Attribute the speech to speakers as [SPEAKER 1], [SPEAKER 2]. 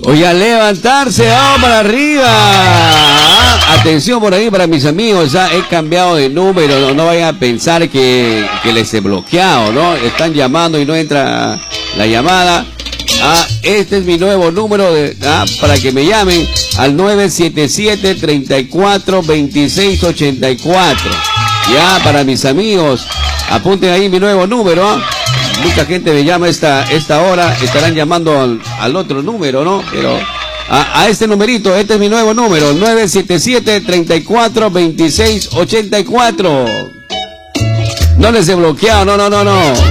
[SPEAKER 1] Oye, a levantarse, vamos para arriba. Atención por ahí para mis amigos, he cambiado de número, no vayan a pensar que les he bloqueado, ¿no? Están llamando y no entra la llamada. Este es mi nuevo número para que me llamen al 977-342684. Ya, para mis amigos, apunten ahí mi nuevo número. Mucha gente me llama esta hora, estarán llamando al otro número, ¿no? Pero a este numerito, este es mi nuevo número, 977-342684. No les he bloqueado, no.